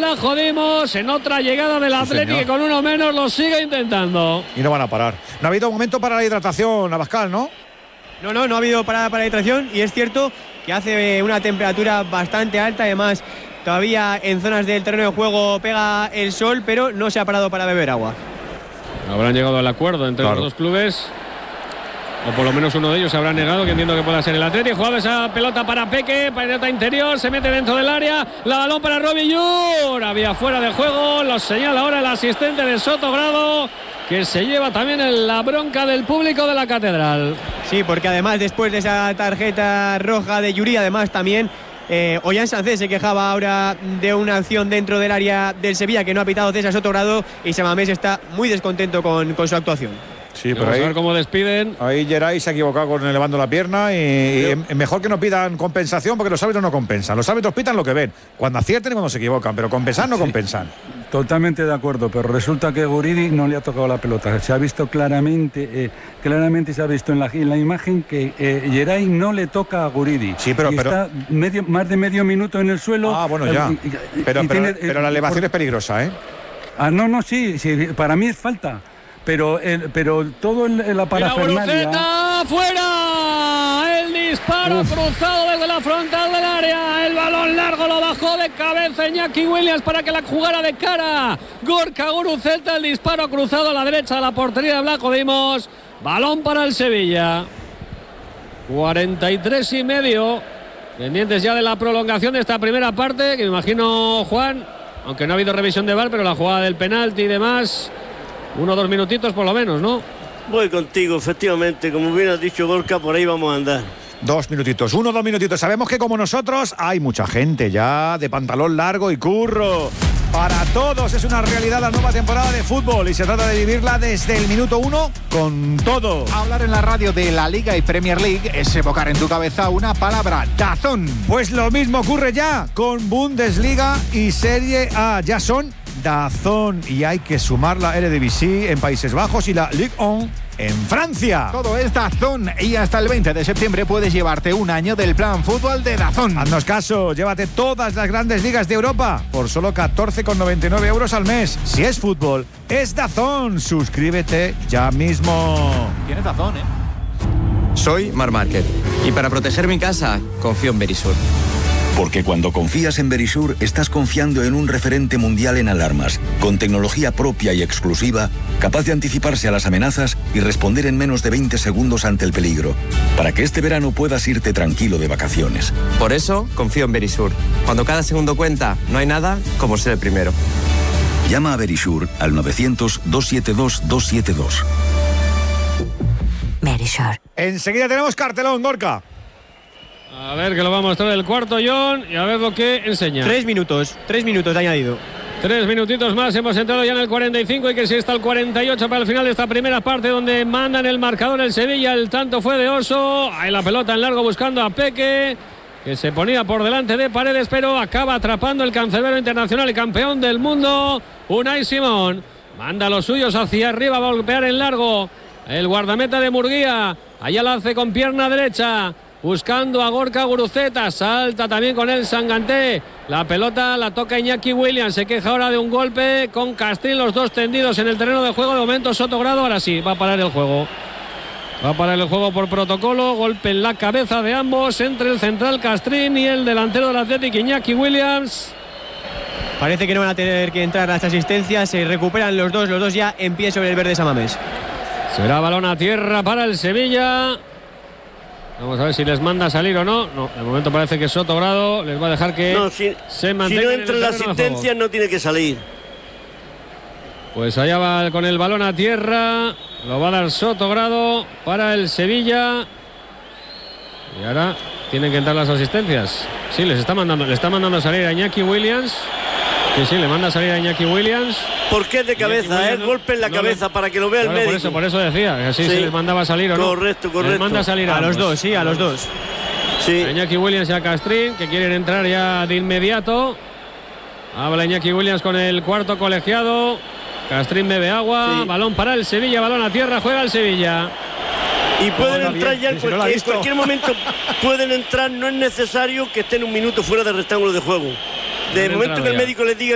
Blasco Dimos en otra llegada del Atlético, que con uno menos lo sigue intentando. Y no van a parar. No ha habido momento para la hidratación, Abascal, ¿no? No ha habido parada para la hidratación, y es cierto que hace una temperatura bastante alta. Además, todavía en zonas del terreno de juego pega el sol, pero no se ha parado para beber agua. Habrán llegado al acuerdo entre los dos clubes, o por lo menos uno de ellos se habrá negado, que entiendo que pueda ser el Atlético. Jugaba esa pelota para Peque, pelota interior, se mete dentro del área, la balón para Robbie Yur, había fuera de juego, lo señala ahora el asistente de Sotogrado, que se lleva también la bronca del público de la Catedral. Sí, porque además después de esa tarjeta roja de Yuri, además también Ollán Sánchez se quejaba ahora de una acción dentro del área del Sevilla que no ha pitado César Sotogrado, y Samamés está muy descontento con su actuación. Sí, pero vamos a ver cómo despiden. Ahí Geray se ha equivocado con elevando la pierna, y mejor que no pidan compensación, porque los árbitros no compensan. Los árbitros pitan lo que ven, cuando acierten y cuando se equivocan, pero compensar no compensan. Totalmente de acuerdo, pero resulta que Guridi no le ha tocado la pelota. Se ha visto claramente se ha visto en la imagen que Geray no le toca a Guridi. Sí, pero está más de medio minuto en el suelo. Ah, bueno, ya. Pero la elevación es peligrosa, ¿eh? Sí, para mí es falta. Pero todo la parafernalia. ¡Fuera! El disparo cruzado desde la frontal del área. El balón largo lo bajó de cabeza Iñaki Williams para que la jugara de cara Gorka Guruceta. El disparo cruzado a la derecha de la portería de Blasco Dimos. Balón para el Sevilla. 43,5. Pendientes ya de la prolongación de esta primera parte, que me imagino, Juan, aunque no ha habido revisión de VAR, pero la jugada del penalti y demás, 1 o 2 minutitos por lo menos, ¿no? Voy contigo, efectivamente, como bien has dicho, Gorka, por ahí vamos a andar. 2 minutitos, 1 o 2 minutitos. Sabemos que como nosotros hay mucha gente ya de pantalón largo y curro. Para todos es una realidad la nueva temporada de fútbol, y se trata de vivirla desde el minuto 1 con todo. Hablar en la radio de la Liga y Premier League es evocar en tu cabeza una palabra: DAZN. Pues lo mismo ocurre ya con Bundesliga y Serie A. Ya son DAZN, y hay que sumar la Eredivisie en Países Bajos y la Ligue 1 en Francia. Todo es DAZN, y hasta el 20 de septiembre puedes llevarte un año del plan fútbol de DAZN. Haznos caso, llévate todas las grandes ligas de Europa por solo 14,99 euros al mes. Si es fútbol, es DAZN. Suscríbete ya mismo. Tienes DAZN, ¿eh? Soy Marc Márquez, y para proteger mi casa confío en Verisur. Porque cuando confías en Verisur, estás confiando en un referente mundial en alarmas, con tecnología propia y exclusiva, capaz de anticiparse a las amenazas y responder en menos de 20 segundos ante el peligro, para que este verano puedas irte tranquilo de vacaciones. Por eso confío en Verisur. Cuando cada segundo cuenta, no hay nada como ser el primero. Llama a Verisur al 900-272-272. Verisur. Enseguida tenemos cartelón, Gorka. A ver, que lo va a mostrar el cuarto John, y a ver lo que enseña. 3 minutos de añadido. 3 minutitos más, hemos entrado ya en el 45, y que si está el 48 para el final de esta primera parte, donde mandan el marcador el Sevilla. El tanto fue de Oso. Ahí la pelota en largo buscando a Peque, que se ponía por delante de Paredes, pero acaba atrapando el cancerbero internacional y campeón del mundo, Unai Simón. Manda a los suyos hacia arriba, a golpear en largo el guardameta de Murguía. Allá la hace con pierna derecha, buscando a Gorka Guruceta. Salta también con él Sanganté. La pelota la toca Iñaki Williams. Se queja ahora de un golpe con Castrín, los dos tendidos en el terreno de juego. De momento Sotogrado, ahora sí, va a parar el juego. Va a parar el juego por protocolo. Golpe en la cabeza de ambos, entre el central Castrín y el delantero del Athletic, Iñaki Williams. Parece que no van a tener que entrar las asistencias. Se recuperan los dos ya en pie sobre el verde Samamés. Será balón a tierra para el Sevilla. Vamos a ver si les manda a salir o no. No, de momento parece que Sotogrado les va a dejar que se mantenga. Si no entra la asistencia, no tiene que salir. Pues allá va con el balón a tierra. Lo va a dar Sotogrado para el Sevilla. Y ahora tienen que entrar las asistencias. Sí, le está mandando a salir a Iñaki Williams. Sí, le manda a salir a Iñaki Williams. Porque es de cabeza, golpe en la cabeza para que lo vea el médico. Por eso decía, así se les mandaba a salir o no. Correcto. Les manda a salir a los dos, sí, a los dos. Sí. A Iñaki Williams y a Castrín, que quieren entrar ya de inmediato. Habla Iñaki Williams con el cuarto colegiado. Castrín bebe agua. Sí. Balón para el Sevilla, balón a tierra, juega el Sevilla. Y pueden entrar ya en cualquier momento. Pueden entrar, no es necesario que estén un minuto fuera del rectángulo de juego. De momento que el médico les diga